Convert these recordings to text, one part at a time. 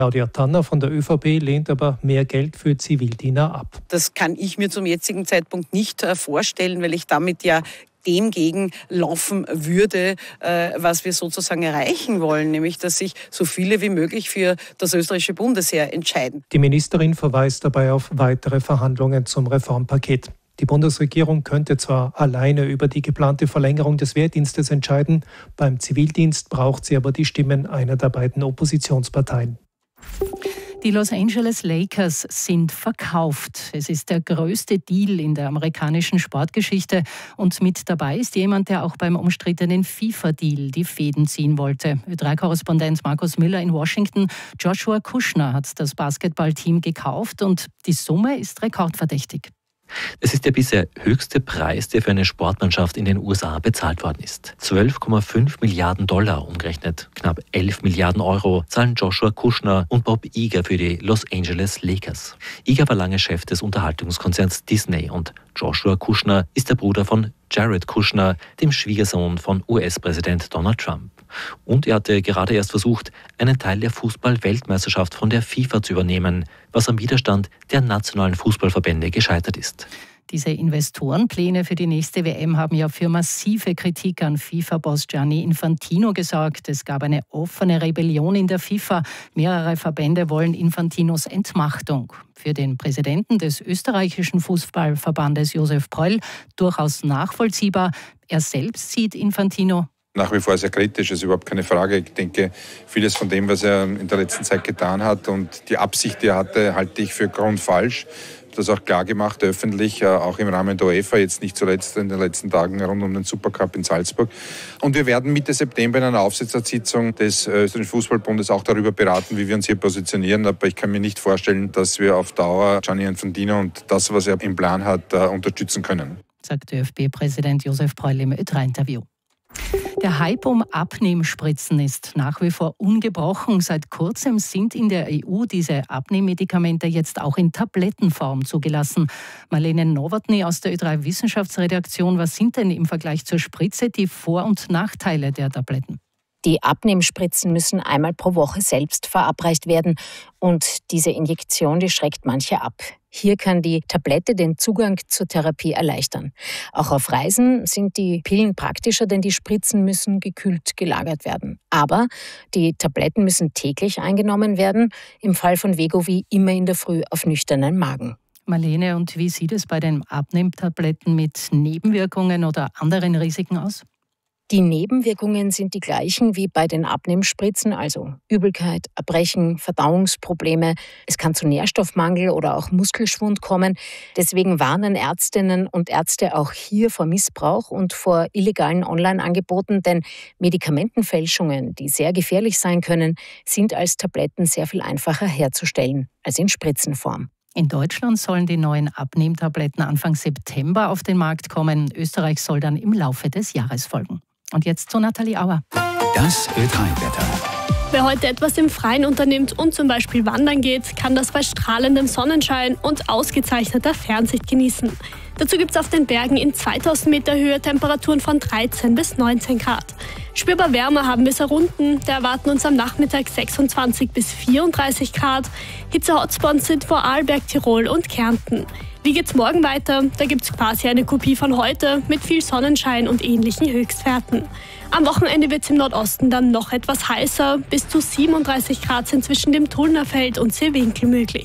Claudia Tanner von der ÖVP lehnt aber mehr Geld für Zivildiener ab. Das kann ich mir zum jetzigen Zeitpunkt nicht vorstellen, weil ich damit ja dem gegenlaufen würde, was wir sozusagen erreichen wollen, nämlich dass sich so viele wie möglich für das österreichische Bundesheer entscheiden. Die Ministerin verweist dabei auf weitere Verhandlungen zum Reformpaket. Die Bundesregierung könnte zwar alleine über die geplante Verlängerung des Wehrdienstes entscheiden, beim Zivildienst braucht sie aber die Stimmen einer der beiden Oppositionsparteien. Die Los Angeles Lakers sind verkauft. Es ist der größte Deal in der amerikanischen Sportgeschichte. Und mit dabei ist jemand, der auch beim umstrittenen FIFA-Deal die Fäden ziehen wollte. Ö3-Korrespondent Markus Müller in Washington. Joshua Kushner hat das Basketballteam gekauft und die Summe ist rekordverdächtig. Es ist der bisher höchste Preis, der für eine Sportmannschaft in den USA bezahlt worden ist. 12,5 Milliarden Dollar, umgerechnet knapp 11 Milliarden Euro, zahlen Joshua Kushner und Bob Iger für die Los Angeles Lakers. Iger war lange Chef des Unterhaltungskonzerns Disney und Joshua Kushner ist der Bruder von Jared Kushner, dem Schwiegersohn von US-Präsident Donald Trump. Und er hatte gerade erst versucht, einen Teil der Fußball-Weltmeisterschaft von der FIFA zu übernehmen, was am Widerstand der nationalen Fußballverbände gescheitert ist. Diese Investorenpläne für die nächste WM haben ja für massive Kritik an FIFA-Boss Gianni Infantino gesorgt. Es gab eine offene Rebellion in der FIFA. Mehrere Verbände wollen Infantinos Entmachtung. Für den Präsidenten des österreichischen Fußballverbandes Josef Pröll durchaus nachvollziehbar. Er selbst sieht Infantino nach wie vor sehr kritisch, ist überhaupt keine Frage. Ich denke, vieles von dem, was er in der letzten Zeit getan hat und die Absicht, die er hatte, halte ich für grundfalsch. Das auch klar gemacht, öffentlich, auch im Rahmen der UEFA, jetzt nicht zuletzt in den letzten Tagen rund um den Supercup in Salzburg. Und wir werden Mitte September in einer Aufsichtsratssitzung des österreichischen Fußballbundes auch darüber beraten, wie wir uns hier positionieren. Aber ich kann mir nicht vorstellen, dass wir auf Dauer Gianni Infantino und das, was er im Plan hat, unterstützen können. Sagt ÖFB-Präsident Josef Pröll im Ö3-Interview. Der Hype um Abnehmspritzen ist nach wie vor ungebrochen. Seit kurzem sind in der EU diese Abnehmmedikamente jetzt auch in Tablettenform zugelassen. Marlene Nowotny aus der Ö3 Wissenschaftsredaktion, was sind denn im Vergleich zur Spritze die Vor- und Nachteile der Tabletten? Die Abnehmspritzen müssen einmal pro Woche selbst verabreicht werden und diese Injektion, die schreckt manche ab. Hier kann die Tablette den Zugang zur Therapie erleichtern. Auch auf Reisen sind die Pillen praktischer, denn die Spritzen müssen gekühlt gelagert werden. Aber die Tabletten müssen täglich eingenommen werden, im Fall von Wegovy immer in der Früh auf nüchternen Magen. Marlene, und wie sieht es bei den Abnehmtabletten mit Nebenwirkungen oder anderen Risiken aus? Die Nebenwirkungen sind die gleichen wie bei den Abnehmspritzen, also Übelkeit, Erbrechen, Verdauungsprobleme. Es kann zu Nährstoffmangel oder auch Muskelschwund kommen. Deswegen warnen Ärztinnen und Ärzte auch hier vor Missbrauch und vor illegalen Online-Angeboten, denn Medikamentenfälschungen, die sehr gefährlich sein können, sind als Tabletten sehr viel einfacher herzustellen als in Spritzenform. In Deutschland sollen die neuen Abnehmtabletten Anfang September auf den Markt kommen. Österreich soll dann im Laufe des Jahres folgen. Und jetzt zu Nathalie Auer. Das Ö3-Wetter. Wer heute etwas im Freien unternimmt und zum Beispiel wandern geht, kann das bei strahlendem Sonnenschein und ausgezeichneter Fernsicht genießen. Dazu gibt es auf den Bergen in 2000 Meter Höhe Temperaturen von 13 bis 19 Grad. Spürbar wärmer haben wir es errunden. Da erwarten uns am Nachmittag 26 bis 34 Grad. Hitze-Hotspots sind Vorarlberg, Tirol und Kärnten. Wie geht's morgen weiter? Da gibt's quasi eine Kopie von heute mit viel Sonnenschein und ähnlichen Höchstwerten. Am Wochenende wird's im Nordosten dann noch etwas heißer. Bis zu 37 Grad sind zwischen dem Tullnerfeld und Seewinkel möglich.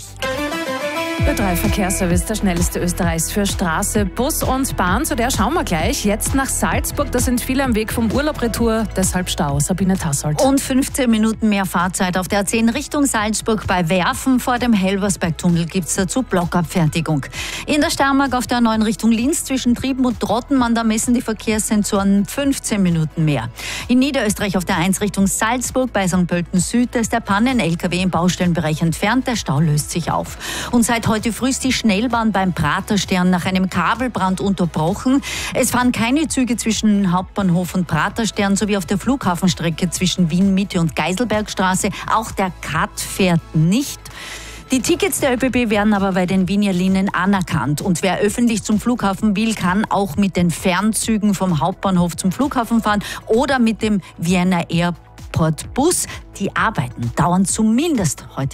Ö3 Verkehrsservice, der schnellste Österreichs für Straße, Bus und Bahn. Zu der schauen wir gleich. Jetzt nach Salzburg, da sind viele am Weg vom Urlaub retour, deshalb Stau. Sabine Tassolt. Und 15 Minuten mehr Fahrzeit auf der A10 Richtung Salzburg. Bei Werfen vor dem Helversberg-Tunnel gibt es dazu Blockabfertigung. In der Steiermark auf der 9 Richtung Linz zwischen Trieben und Trottenmann, da messen die Verkehrssensoren 15 Minuten mehr. In Niederösterreich auf der 1 Richtung Salzburg bei St. Pölten Süd, da ist der Pannen-LKW im Baustellenbereich entfernt. Der Stau löst sich auf. Und seit heute früh ist die Schnellbahn beim Praterstern nach einem Kabelbrand unterbrochen. Es fahren keine Züge zwischen Hauptbahnhof und Praterstern sowie auf der Flughafenstrecke zwischen Wien Mitte und Geiselbergstraße. Auch der CAT fährt nicht. Die Tickets der ÖBB werden aber bei den Wiener Linien anerkannt. Und wer öffentlich zum Flughafen will, kann auch mit den Fernzügen vom Hauptbahnhof zum Flughafen fahren oder mit dem Vienna Airport Bus. Die Arbeiten dauern zumindest heute